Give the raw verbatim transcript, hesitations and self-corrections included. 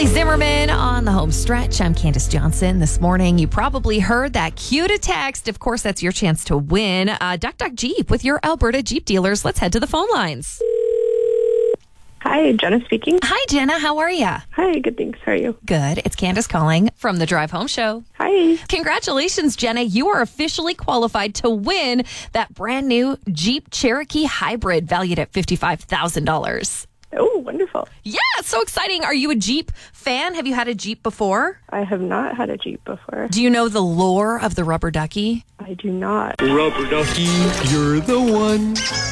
Kelly Zimmerman on the home stretch. I'm Candace Johnson. This morning, you probably heard that cue to text. Of course, that's your chance to win. Uh, Duck Duck Jeep with your Alberta Jeep dealers. Let's head to the phone lines. Hi, Jenna speaking. Hi, Jenna. How are you? Hi, good, thanks. How are you? Good. It's Candace calling from the Drive Home Show. Hi. Congratulations, Jenna. You are officially qualified to win that brand new Jeep Cherokee Hybrid valued at fifty-five thousand dollars. Oh, wonderful. Yeah, so exciting. Are you a Jeep fan? Have you had a Jeep before? I have not had a Jeep before. Do you know the lore of the rubber ducky? I do not. Rubber ducky, you're the one.